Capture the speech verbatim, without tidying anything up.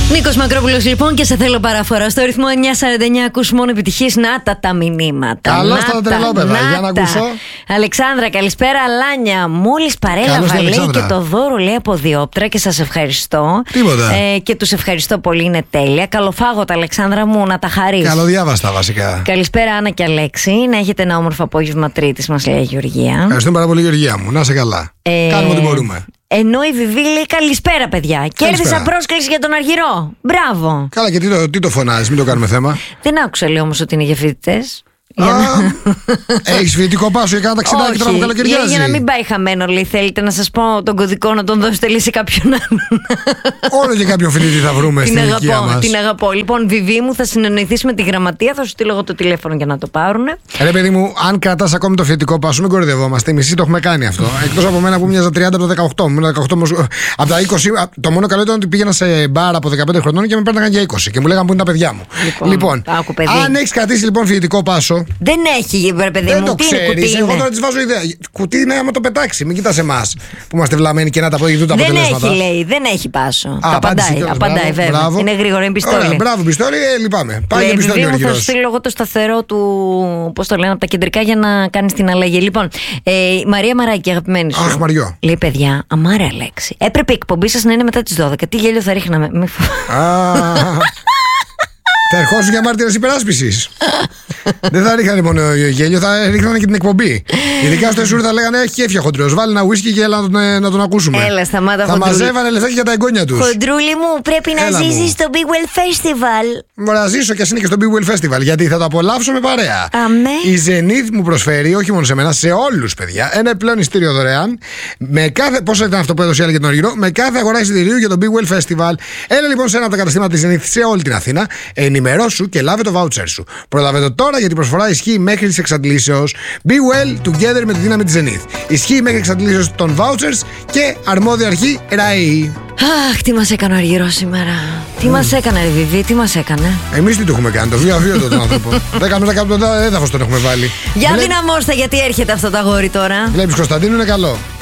Νίκος Μακρόπουλος λοιπόν και σε θέλω παραφορά. Στο ρυθμό εννιά σαράντα εννιά ακούς μόνο επιτυχίες. Να τα τα μηνύματα. Καλώς τα τρελόπεδα, για να ακούσω. Αλεξάνδρα, καλησπέρα Αλάνια. Μόλις παρέλαβα λέει και το δώρο λέει από Διόπτρα και σας ευχαριστώ. Τίποτα. Ε, και τους ευχαριστώ πολύ, είναι τέλεια. Καλοφάγωτα Αλεξάνδρα μου, να τα χαρείς. Καλοδιάβαστα βασικά. Καλησπέρα Άννα και Αλέξη. Να έχετε ένα όμορφο απόγευμα Τρίτης, μας λέει η Γεωργία. Ευχαριστούμε πάρα πολύ Γεωργία μου, να είσαι καλά. Ε... Κάνουμε ό,τι μπορούμε. Ενώ η Βιβί λέει καλησπέρα, παιδιά. Κέρδισα πρόσκληση για τον Αργυρό. Μπράβο. Καλά, και τι το, τι το φωνάζεις, μην το κάνουμε θέμα. Δεν άκουσα λέει όμως ότι είναι για φοιτητές. Έχεις φοιτητικό πάσο για κάνα ταξιδάκι τώρα που καλοκαιριάζει? Για να μην πάει χαμένο, λέει. Θέλετε να σας πω τον κωδικό να τον δώσετε λέει σε κάποιον άλλον? Όλο και κάποιον φοιτητή θα βρούμε στην ηλικία μας. Την αγαπώ. Λοιπόν, Βιβί μου, θα συνεννοηθείς με τη γραμματεία, θα σου στείλω εγώ το τηλέφωνο για να το πάρουν. Ρε παιδί μου, αν κρατάς ακόμη το φοιτητικό πάσο, μην κορυδευόμαστε. Εμείς το έχουμε κάνει αυτό. Εκτός από μένα που μοιάζα τριάντα από το δεκαοκτώ. Από τα είκοσι, το μόνο καλό ήταν ότι πήγαινα σε μπάρα από δεκαπέντε χρονών και με παίρναγαν για είκοσι και μου λέγανε που είναι τα παιδιά μου. Λοιπόν, αν έχεις κρατήσει λοιπόν φοιτητικό πάσο. Δεν έχει, ρε παιδί δεν μου, το τι ξέρεις, είναι, κουτί εγώ είναι. τώρα της βάζω ιδέα. Κουτί είναι άμα το πετάξει, μην κοιτάς εμάς που είμαστε βλαμμένοι και να τα αποδεικτούν τα αποτελέσματα. Δεν έχει, λέει, δεν έχει πάσο. Α, τα απαντάει, κιόλας, απαντάει μπράβο, βέβαια. μπράβο. Είναι γρήγορο, είναι πιστόλι. Ωραία, μπράβο, πιστόλι, ε, λυπάμαι. Πάει για πιστόλι ο Αργυρός. Θα σου Αργυρός. στείλω εγώ το σταθερό του, πώς το λένε, από τα κεντρικά για να κάνεις την αλλαγή. Λοιπόν, ε, Μαρία Μαράκη, αγαπημένη σου. Αχ, Μαριό. Λέει, παιδιά, αμάρα Αλέξη. Έπρεπε η εκπομπή σας να είναι μετά τις δώδεκα. Τι γέλιο θα ρίχναμε. Μη φοβάσαι. Θα ερχόσουν για μάρτυρες υπεράσπισης. Δεν θα ρίχνανε μόνο γέλιο, θα ρίχνανε και την εκπομπή. Ειδικά στο Εσούρ θα λέγανε έχει κέφια χοντρός. Βάλει ένα ουίσκι και έλα να τον, να τον ακούσουμε. Έλα, σταμάτα, θα χοντρούλη. μαζεύανε λεφτά για τα εγγόνια τους. Χοντρούλη μου, πρέπει να ζήσεις στο Big Well Festival. Μπορεί να ζήσω κι ας είναι και στο Big Well Festival, γιατί θα το απολαύσω με παρέα. Αμέ. Η Zenith μου προσφέρει, όχι μόνο σε μένα, σε όλους παιδιά, ένα επιπλέον εισιτήριο δωρεάν. Με κάθε. Πόσο ήταν αυτό που έδωσε η άλλη για τον Αργυρό, με κάθε αγορά εισιτηρίου για το Big Well Festival. Έλα λοιπόν σε ένα από τα καταστήματα της Zenith σε όλη την Αθήνα, ενημερώσου και λάβε το voucher σου. Προλάβε το τώρα γιατί η προσφορά ισχύει μέχρι τις εξαντλήσεως. Be well together με τη δύναμη της Zenith. Ισχύει μέχρι εξαντλήσεως των vouchers και αρμόδια αρχή ΡΑΗ. Αχ, τι μας έκανε ο Αργυρός σήμερα. Τι mm. μας έκανε, ρε Βιβί, τι μας έκανε. Εμείς τι το έχουμε κάνει, το βίο αβίωτο τον άνθρωπο. Δέκα μέτρα κάτω το έδαφος τον έχουμε βάλει. Για Βλέ... δυναμώστε γιατί έρχεται αυτό το αγόρι τώρα. Βλέπεις Κωνσταντίνου είναι καλό.